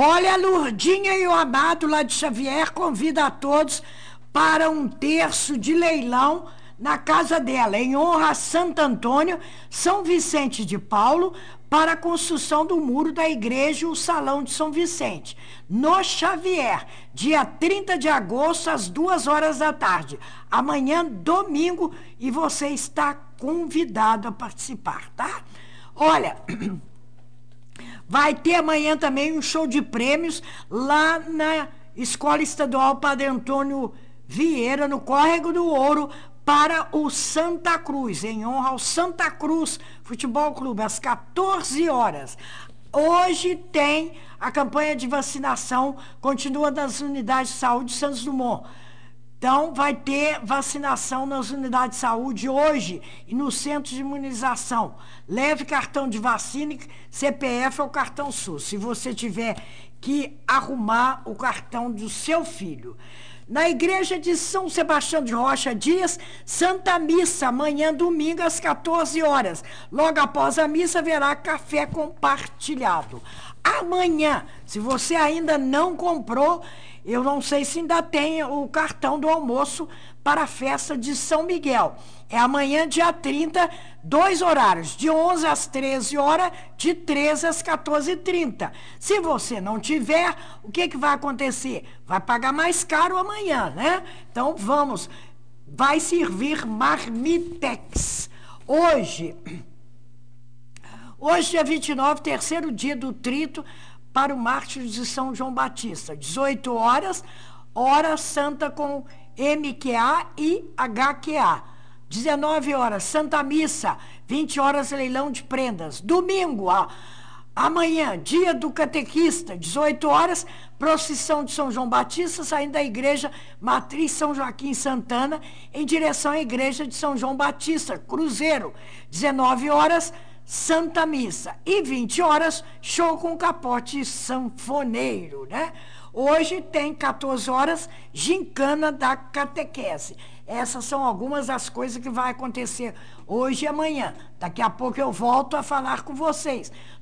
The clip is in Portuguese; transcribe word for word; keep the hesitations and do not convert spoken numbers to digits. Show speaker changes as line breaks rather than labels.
Olha, a Lurdinha e o Amado lá de Xavier convida a todos para um terço de leilão na casa dela, em honra a Santo Antônio, São Vicente de Paulo, para a construção do muro da igreja e o Salão de São Vicente, no Xavier, dia trinta de agosto, às duas horas da tarde. Amanhã, domingo, e você está convidado a participar, tá? Olha, vai ter amanhã também um show de prêmios lá na Escola Estadual Padre Antônio Vieira, no Córrego do Ouro, para o Santa Cruz, em honra ao Santa Cruz Futebol Clube, às quatorze horas. Hoje tem a campanha de vacinação, continua nas unidades de saúde Santos Dumont. Então, vai ter vacinação nas unidades de saúde hoje e no centro de imunização. Leve cartão de vacina, C P F ou cartão SUS, se você tiver que arrumar o cartão do seu filho. Na igreja de São Sebastião de Rocha Dias, Santa Missa, amanhã domingo às quatorze horas. Logo após a missa haverá café compartilhado. Amanhã, se você ainda não comprou, eu não sei se ainda tem o cartão do almoço para a festa de São Miguel. É amanhã, dia trinta, dois horários, de onze às treze horas, de treze às quatorze e trinta. Se você não tiver, o que, que vai acontecer? Vai pagar mais caro amanhã, né? Então, vamos. Vai servir marmitex. Hoje, hoje, dia vinte e nove, terceiro dia do trito para o mártir de São João Batista. dezoito horas, hora santa com M Q A e H Q A. dezenove horas, Santa Missa. vinte horas, leilão de prendas. Domingo, a, amanhã, dia do catequista. dezoito horas, procissão de São João Batista, saindo da igreja Matriz São Joaquim Santana, em direção à igreja de São João Batista, Cruzeiro. dezenove horas, Santa Missa. E vinte horas, show com capote sanfoneiro, né? Hoje tem quatorze horas, gincana da catequese. Essas são algumas das coisas que vai acontecer hoje e amanhã. Daqui a pouco eu volto a falar com vocês.